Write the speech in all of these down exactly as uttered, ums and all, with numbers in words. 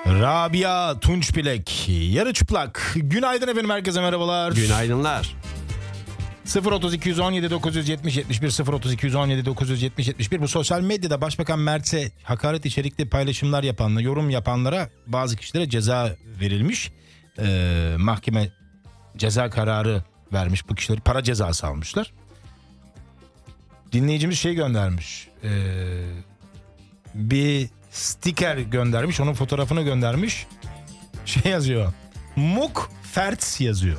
Rabia Tunçbilek, yarı çıplak. Günaydın efendim, herkese merhabalar. Günaydınlar. sıfır otuz iki on yedi dokuz yetmiş yetmiş bir sıfır otuz iki on yedi dokuz yetmiş yetmiş bir. Bu sosyal medyada Başbakan Mert'e hakaret içerikli paylaşımlar yapanlara, yorum yapanlara, bazı kişilere ceza verilmiş. Ee, mahkeme ceza kararı vermiş, bu kişileri para cezası almışlar. Dinleyicimiz şey göndermiş. Ee, bir sticker göndermiş, onun fotoğrafını göndermiş. Şey yazıyor. Muk Ferts yazıyor.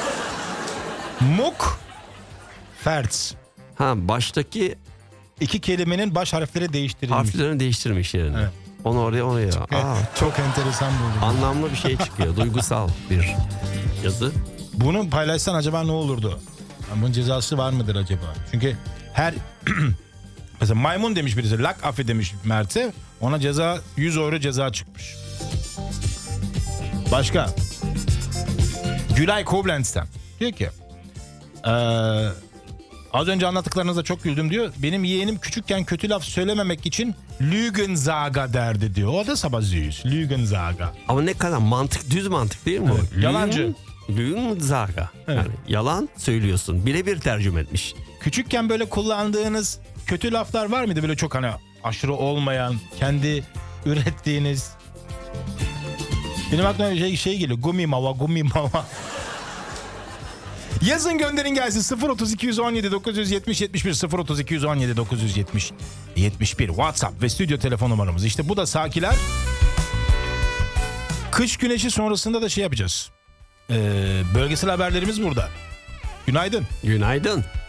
Muk Ferts. Ha, baştaki İki kelimenin baş harfleri değiştirilmiş. harflerini değiştirmiş yerine. Evet. Onu oraya oraya. Çok, Aa, çok enteresan buldum. anlamlı bir şey çıkıyor. Duygusal bir yazı. Bunu paylaşsan acaba ne olurdu? Bunun cezası var mıdır acaba? Çünkü her mesela maymun demiş birisi, lak affe demiş Mert'e, ona ceza yüz euro ceza çıkmış. Başka. Gülay Koblenz'ten diyor ki ee, az önce anlattıklarınıza çok güldüm diyor. Benim yeğenim küçükken kötü laf söylememek için Lügenzaga derdi diyor. O da sabah züğüz. Lügenzaga. Ama ne kadar mantık, düz mantık değil mi o? Evet, yalancı. Lügenzaga. Evet. Yani yalan söylüyorsun. Birebir tercüme etmiş. Küçükken böyle kullandığınız kötü laflar var mıydı? Böyle çok hani aşırı olmayan, kendi ürettiğiniz. Benim aklıma şey, şey geliyor. Gumi mava, gumi mava. Yazın, gönderin gelsin. sıfır otuz iki on yedi dokuz yetmiş yetmiş bir sıfır otuz iki on yedi dokuz yetmiş yetmiş bir WhatsApp ve stüdyo telefon numaramız. İşte bu da Sakiler. Kış güneşi sonrasında da şey yapacağız. Ee, bölgesel haberlerimiz burada. Günaydın. Günaydın.